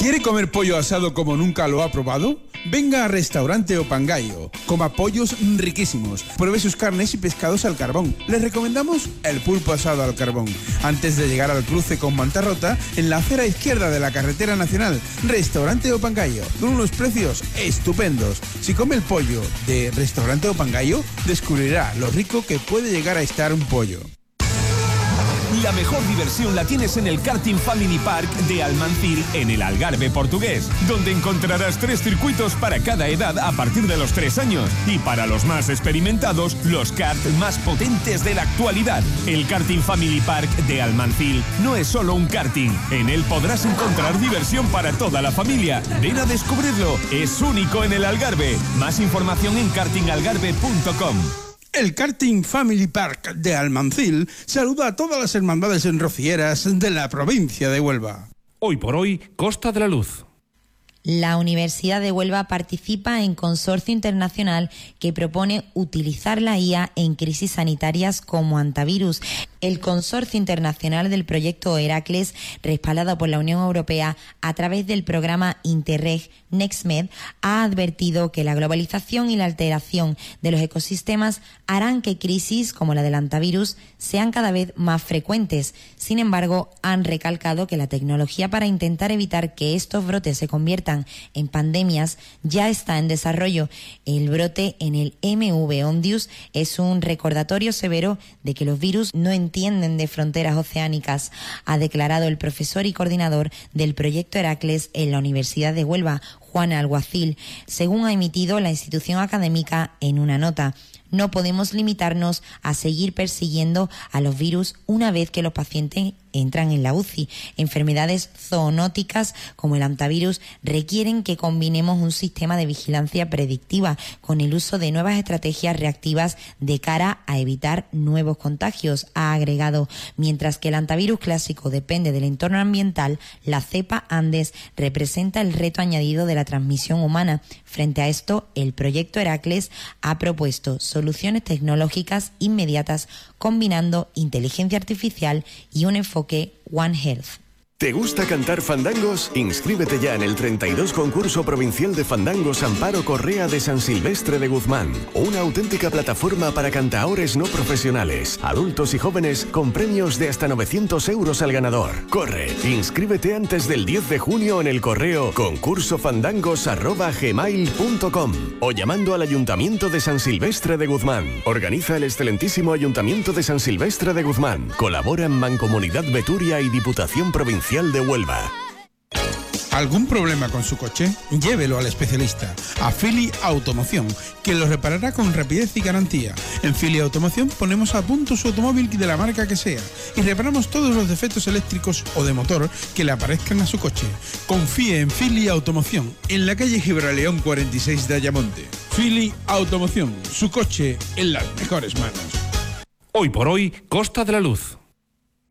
¿Quiere comer pollo asado como nunca lo ha probado? Venga a Restaurante Opangayo. Coma pollos riquísimos. Pruebe sus carnes y pescados al carbón. Les recomendamos el pulpo asado al carbón. Antes de llegar al cruce con Mantarrota, en la acera izquierda de la carretera nacional, Restaurante Opangayo, con unos precios estupendos. Si come el pollo de Restaurante Opangayo, descubrirá lo rico que puede llegar a estar un pollo. La mejor diversión la tienes en el Karting Family Park de Almancil, en el Algarve portugués, donde encontrarás 3 circuitos para cada edad a partir de los 3 años. Y para los más experimentados, los karts más potentes de la actualidad. El Karting Family Park de Almancil no es solo un karting. En él podrás encontrar diversión para toda la familia. Ven a descubrirlo. Es único en el Algarve. Más información en kartingalgarve.com. El Karting Family Park de Almancil saluda a todas las hermandades enrocieras de la provincia de Huelva. Hoy por hoy, Costa de la Luz. La Universidad de Huelva participa en consorcio internacional que propone utilizar la IA en crisis sanitarias como antivirus. El consorcio internacional del proyecto Heracles, respaldado por la Unión Europea a través del programa Interreg NextMed, ha advertido que la globalización y la alteración de los ecosistemas harán que crisis como la del antivirus sean cada vez más frecuentes. Sin embargo, han recalcado que la tecnología para intentar evitar que estos brotes se conviertan en pandemias ya está en desarrollo. El brote en el MV Ondius es un recordatorio severo de que los virus no entienden de fronteras oceánicas, ha declarado el profesor y coordinador del proyecto Heracles en la Universidad de Huelva, Juan Alguacil, según ha emitido la institución académica en una nota. No podemos limitarnos a seguir persiguiendo a los virus una vez que los pacientes entran en la UCI. Enfermedades zoonóticas como el antivirus requieren que combinemos un sistema de vigilancia predictiva con el uso de nuevas estrategias reactivas de cara a evitar nuevos contagios, ha agregado. Mientras que el antivirus clásico depende del entorno ambiental, la cepa Andes representa el reto añadido de la transmisión humana. Frente a esto, el proyecto Heracles ha propuesto soluciones tecnológicas inmediatas combinando inteligencia artificial y un enfoque One Health. ¿Te gusta cantar fandangos? Inscríbete ya en el 32 concurso provincial de fandangos Amparo Correa de San Silvestre de Guzmán. Una auténtica plataforma para cantaores no profesionales, adultos y jóvenes con premios de hasta 900 euros al ganador. Corre, inscríbete antes del 10 de junio en el correo concursofandangos@gmail.com o llamando al Ayuntamiento de San Silvestre de Guzmán. Organiza el excelentísimo Ayuntamiento de San Silvestre de Guzmán. Colaboran Mancomunidad Beturia y Diputación Provincial de Huelva. ¿Algún problema con su coche? Llévelo al especialista, a Fili Automoción, que lo reparará con rapidez y garantía. En Fili Automoción ponemos a punto su automóvil de la marca que sea y reparamos todos los defectos eléctricos o de motor que le aparezcan a su coche. Confíe en Fili Automoción, en la calle Gibraleón 46 de Ayamonte. Fili Automoción, su coche en las mejores manos. Hoy por hoy, Costa de la Luz.